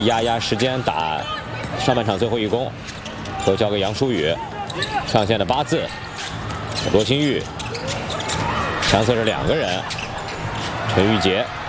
压时间打上半场最后一攻，都交给杨舒宇。上线的八字，罗新玉，强侧着2个人，陈玉杰。